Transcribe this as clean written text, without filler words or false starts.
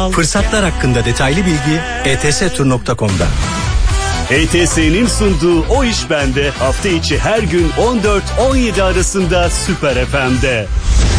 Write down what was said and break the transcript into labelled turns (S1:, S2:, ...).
S1: Fırsatlar hakkında detaylı bilgi etstur.com'da.
S2: ETS'nin sunduğu O İş Bende hafta içi her gün 14-17 arasında Süper FM'de.